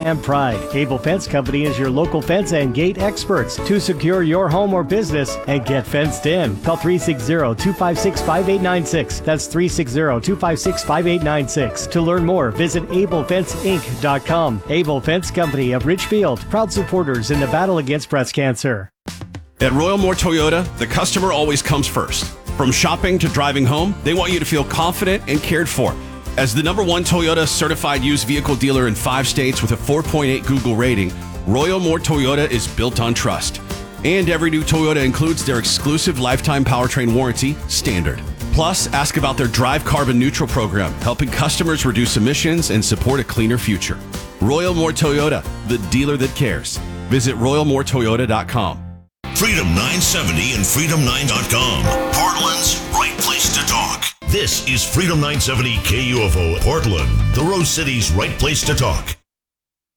and pride. Able Fence Company is your local fence and gate experts to secure your home or business and get fenced in. Call 360-256-5896. That's 360-256-5896. To learn more, visit AbleFenceInc.com. Able Fence Company of Richfield, proud supporters in the battle against breast cancer. At Royal Moore Toyota, the customer always comes first. From shopping to driving home, they want you to feel confident and cared for. As the #1 Toyota certified used vehicle dealer in 5 states with a 4.8 Google rating, Royal Moore Toyota is built on trust. And every new Toyota includes their exclusive lifetime powertrain warranty, Standard. Plus, ask about their Drive Carbon Neutral program, helping customers reduce emissions and support a cleaner future. Royal Moore Toyota, the dealer that cares. Visit royalmoretoyota.com. Freedom 970 and freedom9.com. Portland's right place to talk. This is Freedom 970 KUFO Portland, the Rose City's right place to talk.